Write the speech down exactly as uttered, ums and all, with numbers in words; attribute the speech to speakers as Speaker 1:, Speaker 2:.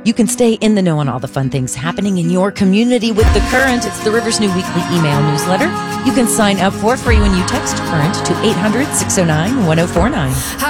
Speaker 1: You can stay in the know on all the fun things happening in your community with The Current. It's the Rivers New Weekly email newsletter. You can sign up for free when you text Current to eight hundred, six oh nine, one oh four nine.